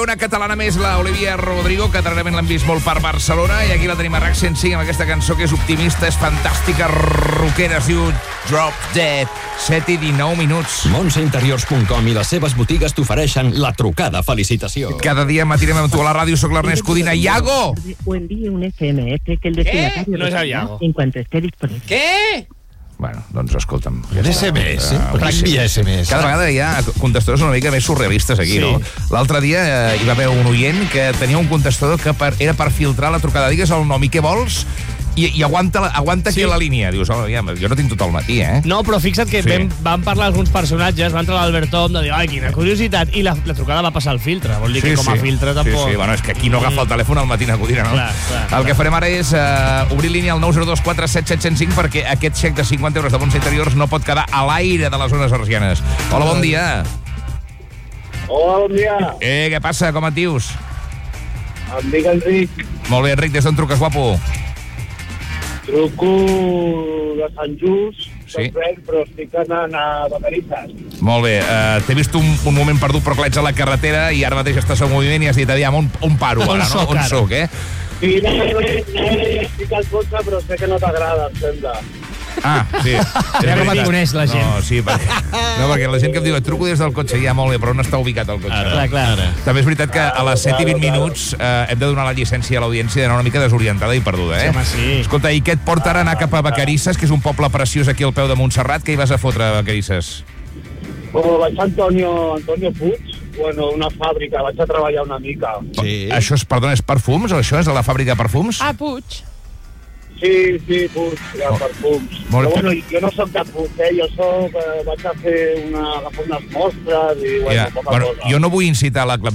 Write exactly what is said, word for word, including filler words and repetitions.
una catalana més, la Olivia Rodrigo, que darrerament l'hem vist molt per Barcelona, i aquí la tenim a RAC cent cinc amb aquesta cançó que és optimista, és fantàstica, rockera, es diu Drop Dead. set i dinou minuts. Montse Interiors punt com i les seves botigues t'ofereixen la trucada felicitació. Cada dia matirem amb tu a la ràdio, soc l'Ernest Codina. Iago! O envíe un S M S que el destinatario No és el Iago. en cuanto esté disponible. Què? Bueno, doncs escolta'm. Un S M S? Per què envia S M S? Cada vegada hi ha contestadors una mica més surrealistes aquí, Sí. no? L'altre dia eh, hi va haver un oient que tenia un contestador que per, era per filtrar la trucada. Digues el nom i què vols i, i aguanta, la- aguanta Sí. aquí a la línia. Dius, home, ja, jo no tinc tot el matí, eh? No, però fixa't que Sí. sí. van parlar alguns personatges, va entrar l'Albert Tom de dir, ai, quina curiositat, i la, la trucada va passar al filtre. Vol dir que com a filtre tampoc... Sí, sí, bueno, és que aquí no agafa el telèfon al matí a Codina, no? Clar, clar, el clar. que farem ara és uh, obrir línia al nou zero dos quatre set set zero cinc perquè aquest xec de cinquanta euros de Montse Interiors no pot quedar a l'aire de les zones arsianes. Hola, bon dia. Hola, bon dia. Eh, què passa? Com et dius? Em dic Enric. Molt bé, Enric, des d'on truques, guapo? Truco de Sant Just, Sí. sí. però estic anant a Vacarisses. Molt bé, uh, t'he vist un, un moment perdut però que ets a la carretera i ara mateix estàs en moviment i has dit, aviam, on, on paro On ara, no? soc On ara? soc, eh? Sí, no, no, no, no, estic al cotxe, però sé que no t'agrada, em sembla. Ah, sí. Ja com et coneix la gent. No, sí, perquè, no, perquè la gent que em diu, et truco des del cotxe, ja, molt bé, però on està ubicat el cotxe? Clar, clar. També és veritat que a les set i vint minuts eh, hem de donar la llicència a l'audiència d'anar una mica desorientada i perduda, eh? Sí, home, sí. Escolta, i què et porta ara a anar cap a Vacarisses, que és un poble preciós aquí al peu de Montserrat? Què hi vas a fotre, a Vacarisses? O vaig a Antonio, Antonio Puig, bueno, una fàbrica, vaig a treballar una mica. Sí. Això és, perdona, és perfums? O això és a la fàbrica de perfums? A Puig. Sí, sí, Puig, ja, perfums. Molt Però bé. bueno, jo no soc de Puig, eh? Jo soc, eh, vaig a fer una, agafar unes mostres i, bueno, Ja, poca bueno, cosa. jo no vull incitar la